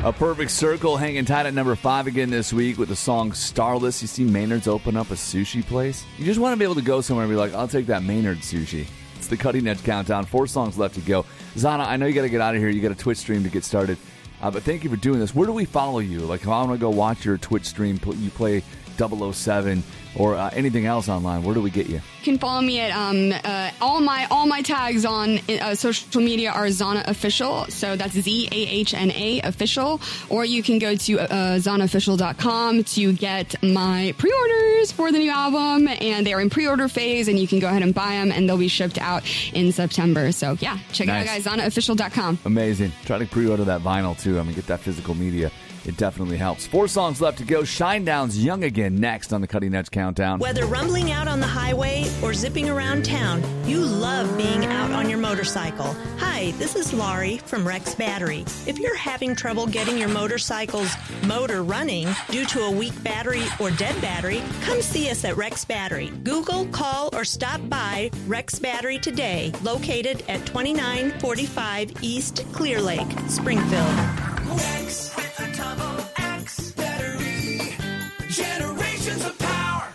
A Perfect Circle hanging tight at number 5 again this week with the song Starless. You see Maynard's open up a sushi place. You just want to be able to go somewhere and be like, I'll take that Maynard sushi. It's the Cutting Edge Countdown. 4 songs left to go. Zana, I know you got to get out of here. You got a Twitch stream to get started. But thank you for doing this. Where do we follow you? Like, if I want to go watch your Twitch stream, you play 007 or anything else online, where do we get you? You can follow me at all my tags on social media are Zana Official, so that's ZAHNA Official, or you can go to zanaofficial.com to get my pre-orders for the new album, and they're in pre-order phase, and you can go ahead and buy them, and they'll be shipped out in September. So yeah, check it out, guys. Zanaofficial.com. Amazing. Try to pre-order that vinyl too. I mean, get that physical media. It definitely helps. 4 songs left to go. Shinedown's Young Again next on the Cutting Edge Countdown. Whether rumbling out on the highway or zipping around town, you love being out on your motorcycle. Hi, this is Laurie from Rex Battery. If you're having trouble getting your motorcycle's motor running due to a weak battery or dead battery, come see us at Rex Battery. Google, call, or stop by Rex Battery today, located at 2945 East Clear Lake, Springfield. Rex with a double X battery. Generations of power.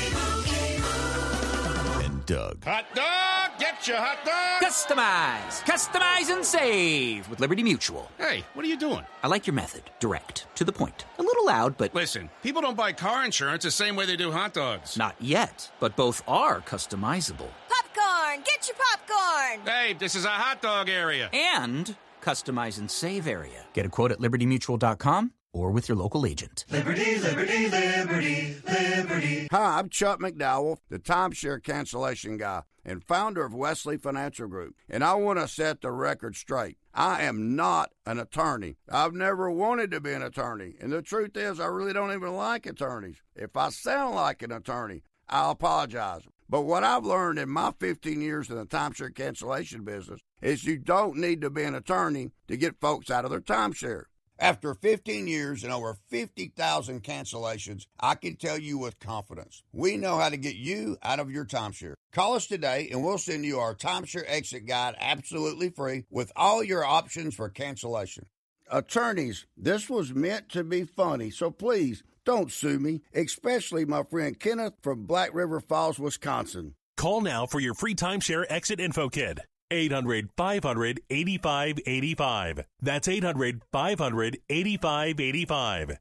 And Doug. Hot dog! Get your hot dog! Customize and save with Liberty Mutual. Hey, what are you doing? I like your method. Direct. To the point. A little loud, but... Listen, people don't buy car insurance the same way they do hot dogs. Not yet, but both are customizable. Popcorn! Get your popcorn! Hey, this is a hot dog area. And... customize and save area. Get a quote at libertymutual.com or with your local agent. Liberty, liberty, liberty, liberty. Hi, I'm Chuck McDowell, the timeshare cancellation guy and founder of Wesley Financial Group, and I want to set the record straight. I am not an attorney. I've never wanted to be an attorney, and the truth is I really don't even like attorneys. If I sound like an attorney, I'll apologize. But what I've learned in my 15 years in the timeshare cancellation business is you don't need to be an attorney to get folks out of their timeshare. After 15 years and over 50,000 cancellations, I can tell you with confidence, we know how to get you out of your timeshare. Call us today and we'll send you our timeshare exit guide absolutely free with all your options for cancellation. Attorneys, this was meant to be funny, so please don't sue me, especially my friend Kenneth from Black River Falls, Wisconsin. Call now for your free timeshare exit info kit. 800-500-8585. That's 800-500-8585.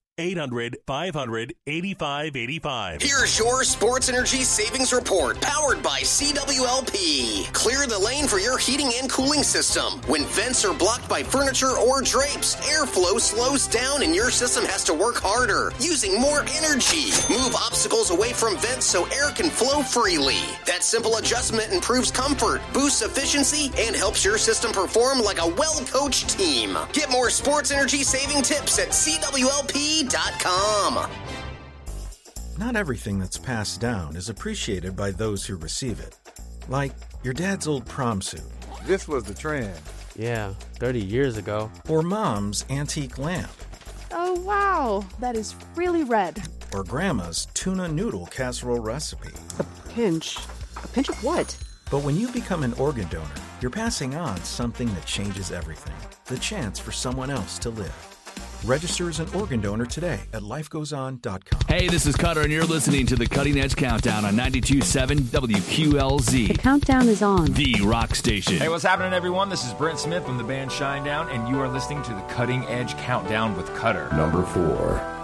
800-500-8585. Here's your Sports Energy Savings Report, powered by CWLP. Clear the lane for your heating and cooling system. When vents are blocked by furniture or drapes, airflow slows down and your system has to work harder, using more energy. Move obstacles away from vents so air can flow freely. That simple adjustment improves comfort, boosts efficiency, and helps your system perform like a well-coached team. Get more sports energy saving tips at CWLP.com. Not everything that's passed down is appreciated by those who receive it. Like your dad's old prom suit. This was the trend. Yeah, 30 years ago. Or mom's antique lamp. Oh, wow. That is really red. Or grandma's tuna noodle casserole recipe. A pinch. A pinch of what? But when you become an organ donor, you're passing on something that changes everything. The chance for someone else to live. Register as an organ donor today at lifegoeson.com. Hey, this is Cutter, and you're listening to the Cutting Edge Countdown on 92.7 WQLZ. The countdown is on. The rock station. Hey, what's happening, everyone? This is Brent Smith from the band Shinedown, and you are listening to the Cutting Edge Countdown with Cutter. Number 4.